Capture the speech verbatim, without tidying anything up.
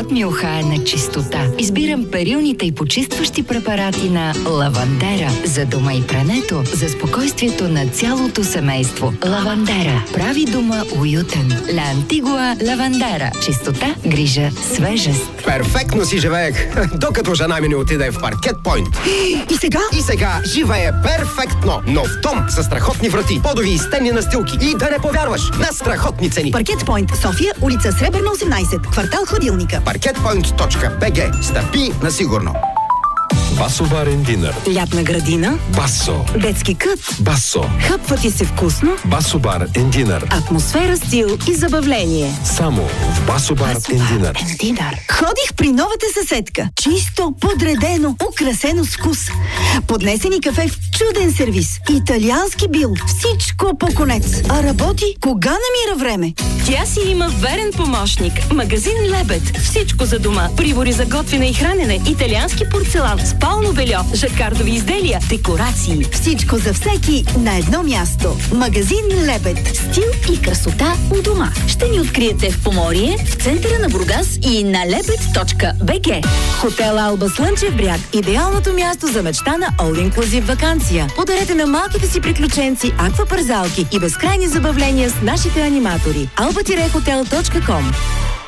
Духът ми ухае на чистота. Избирам перилните и почистващи препарати на Лавандера. За дома и прането, за спокойствието на цялото семейство. Лавандера прави дома уютен. Ла Антигуа Лавандера. Чистота, грижа, свежест. Перфектно си живеех, докато жена ми не отиде в Паркет Пойнт. И сега? И сега живее перфектно. Нов дом със страхотни врати, подови и стенни настилки. И да не повярваш, на страхотни цени. Паркет Пойнт, София, улица Сребърна осемнадесет, квартал Хладилника. паркет пойнт точка би джи. Стъпи на сигурно. Басо барен динър. Лятна градина. Басо. Детски кът. Басо. Хъпва ти се вкусно. Басо бар ен динър. Атмосфера, стил и забавление. Само в Басо бар ен динър. Ходих при новата съседка. Чисто, подредено, украсено с вкус. Поднесени кафе в чуден сервис. Италиански бил. Всичко по конец. А работи, кога намира време? Тя си има верен помощник. Магазин Лебед. Всичко за дома. Прибори за готвене и хранене. Италиански порцелан. Спално бельо. Жакардови изделия. Декорации. Всичко за всеки на едно място. Магазин Лебед. Стил и красота у дома. Ще ни откриете в Поморие, в центъра на Бургас и на лебед точка би джи. Хотел Алба Слънчев бряг. Идеалното място за мечтана all-inclusive ваканция. Подарете на малките си приключенци аквапарзалки и безкрайни забавления с нашите аниматори. алба хотел точка ком